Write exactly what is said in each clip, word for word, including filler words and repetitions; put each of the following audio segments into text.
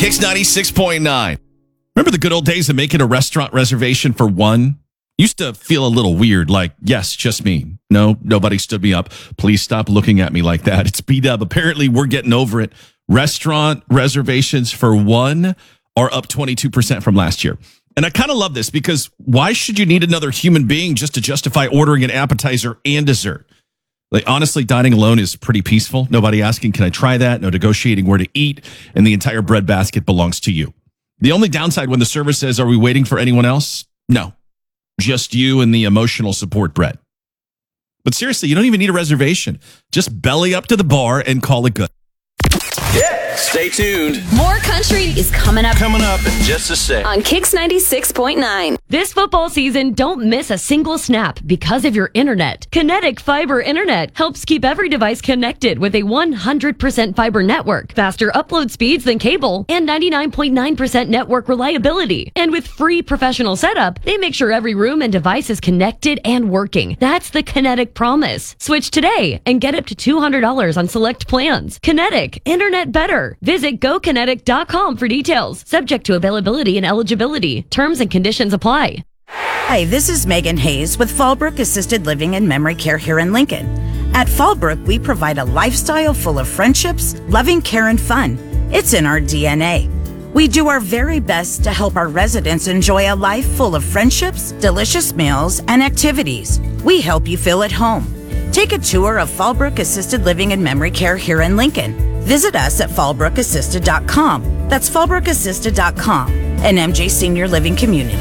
Kicks ninety-six point nine. Remember the good old days of making a restaurant reservation for one? Used to feel a little weird, like, yes, just me. No, nobody stood me up. Please stop looking at me like that. It's B-Dub. Apparently, we're getting over it. Restaurant reservations for one are up twenty-two percent from last year. And I kind of love this because why should you need another human being just to justify ordering an appetizer and dessert? Like, honestly, dining alone is pretty peaceful. Nobody asking, can I try that? No negotiating where to eat. And the entire bread basket belongs to you. The only downside when the server says, are we waiting for anyone else? No, just you and the emotional support bread. But seriously, you don't even need a reservation. Just belly up to the bar and call it good. Yeah, stay tuned. More country is coming up. Coming up in just a sec. On Kicks ninety-six point nine. This football season, don't miss a single snap because of your internet. Kinetic Fiber Internet helps keep every device connected with a one hundred percent fiber network, faster upload speeds than cable, and ninety-nine point nine percent network reliability. And with free professional setup, they make sure every room and device is connected and working. That's the Kinetic promise. Switch today and get up to two hundred dollars on select plans. Kinetic, internet better. Visit go kinetic dot com for details. Subject to availability and eligibility. Terms and conditions apply. Hi, this is Megan Hayes with Fallbrook Assisted Living and Memory Care here in Lincoln. At Fallbrook, we provide a lifestyle full of friendships, loving care, and fun. It's in our D N A. We do our very best to help our residents enjoy a life full of friendships, delicious meals, and activities. We help you feel at home. Take a tour of Fallbrook Assisted Living and Memory Care here in Lincoln. Visit us at fallbrook assisted dot com. That's fallbrook assisted dot com, an M J Senior Living community.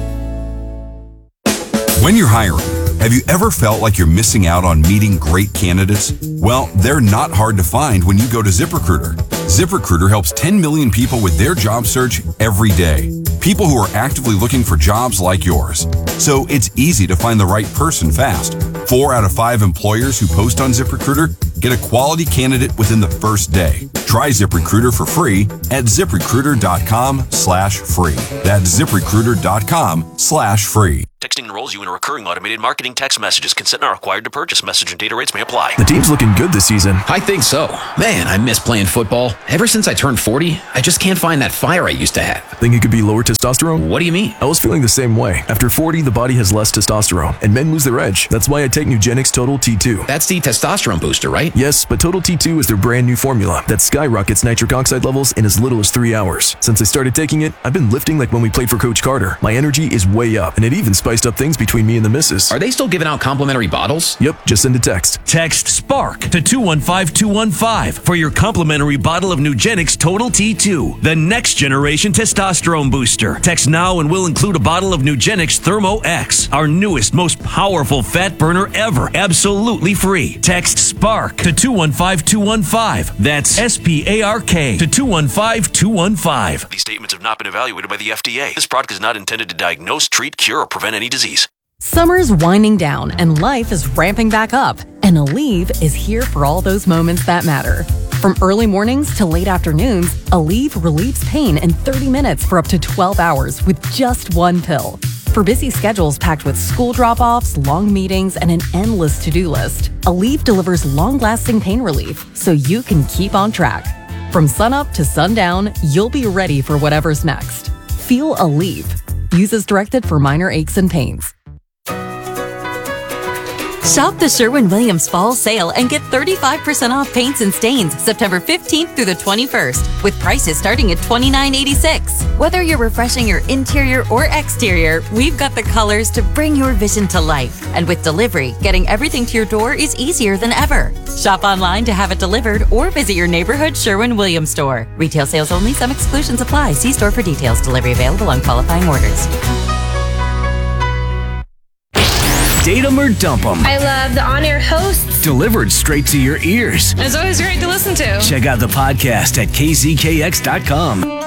When you're hiring, have you ever felt like you're missing out on meeting great candidates? Well, they're not hard to find when you go to ZipRecruiter. ZipRecruiter helps ten million people with their job search every day. People who are actively looking for jobs like yours. So it's easy to find the right person fast. Four out of five employers who post on ZipRecruiter get a quality candidate within the first day. Try ZipRecruiter for free at ZipRecruiter.com slash free. That's ZipRecruiter.com slash free. Texting enrolls you in a recurring automated marketing text messages. Consent not required to purchase. Message and data rates may apply. The team's looking good this season. I think so. Man, I miss playing football. Ever since I turned forty, I just can't find that fire I used to have. Think it could be lower testosterone? What do you mean? I was feeling the same way. After forty, the body has less testosterone, and men lose their edge. That's why I take Nugenix Total T two. That's the testosterone booster, right? Yes, but Total T two is their brand new formula that skyrockets nitric oxide levels in as little as three hours. Since I started taking it, I've been lifting like when we played for Coach Carter. My energy is way up, and it even spiced up things between me and the missus. Are they still giving out complimentary bottles? Yep, just send a text. Text SPARK to two one five two one five for your complimentary bottle of Nugenix Total T two, the next generation testosterone booster. Text now and we'll include a bottle of Nugenix Thermo X, our newest, most powerful fat burner ever, absolutely free. Text SPARK to two one five two one five. That's S P A R K to two one five two one five. These statements have not been evaluated by the F D A. This product is not intended to diagnose, treat, cure, or prevent any disease. Summer's winding down and life is ramping back up, and Aleve is here for all those moments that matter. From early mornings to late afternoons, Aleve relieves pain in thirty minutes for up to twelve hours with just one pill. For busy schedules packed with school drop-offs, long meetings, and an endless to-do list, Aleve delivers long-lasting pain relief so you can keep on track. From sunup to sundown, you'll be ready for whatever's next. Feel Aleve. Use as directed for minor aches and pains. Shop the Sherwin-Williams Fall Sale and get thirty-five percent off paints and stains September fifteenth through the twenty-first, with prices starting at twenty-nine eighty-six. Whether you're refreshing your interior or exterior, we've got the colors to bring your vision to life. And with delivery, getting everything to your door is easier than ever. Shop online to have it delivered or visit your neighborhood Sherwin-Williams store. Retail sales only. Some exclusions apply. See store for details. Delivery available on qualifying orders. Date 'em or dump 'em. I love the on-air hosts. Delivered straight to your ears. It's always great to listen to. Check out the podcast at K Z K X dot com.